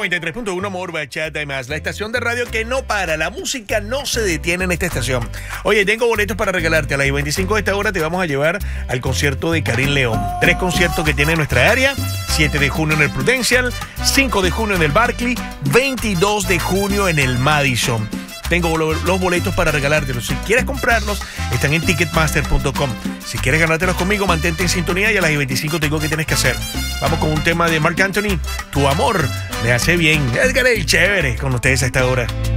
93.1 Amor, Bachata y más. La estación de radio que no para. La música no se detiene en esta estación. Oye, tengo boletos para regalarte. A las 25 de esta hora te vamos a llevar al concierto de Karim León. 3 conciertos que tiene en nuestra área. 7 de junio en el Prudential, 5 de junio en el Barclay, 22 de junio en el Madison. Tengo los boletos para regalártelos. Si quieres comprarlos, están en ticketmaster.com. Si quieres ganártelos conmigo, mantente en sintonía y a las 25 te digo qué tienes que hacer. Vamos con un tema de Marc Anthony. Tu amor me hace bien. Edgar el Chévere con ustedes a esta hora.